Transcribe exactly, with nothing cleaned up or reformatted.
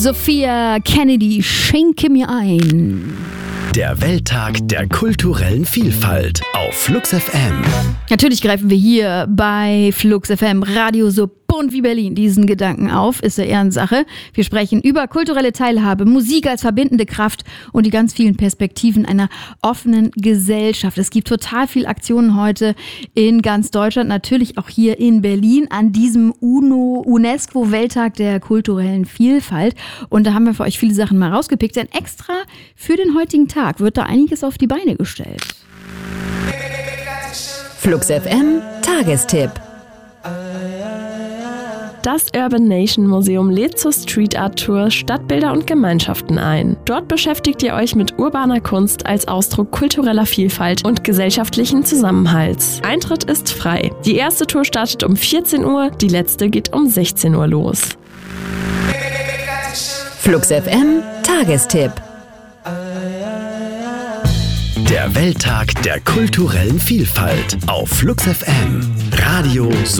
Sophia Kennedy, schenke mir ein. Der Welttag der kulturellen Vielfalt auf Flux F M. Natürlich greifen wir hier bei Flux F M Radio so bunt wie Berlin diesen Gedanken auf, ist eine Ehrensache. Wir sprechen über kulturelle Teilhabe, Musik als verbindende Kraft und die ganz vielen Perspektiven einer offenen Gesellschaft. Es gibt total viele Aktionen heute in ganz Deutschland, natürlich auch hier in Berlin an diesem UNO, UNESCO-Welttag der kulturellen Vielfalt. Und da haben wir für euch viele Sachen mal rausgepickt, denn extra für den heutigen Tag wird da einiges auf die Beine gestellt. Flux F M Tagestipp. Das Urban Nation Museum lädt zur Street Art Tour Stadtbilder und Gemeinschaften ein. Dort beschäftigt ihr euch mit urbaner Kunst als Ausdruck kultureller Vielfalt und gesellschaftlichen Zusammenhalts. Eintritt ist frei. Die erste Tour startet um vierzehn Uhr, die letzte geht um sechzehn Uhr los. Flux F M Tagestipp. Der Welttag der kulturellen Vielfalt auf Flux F M. Radio so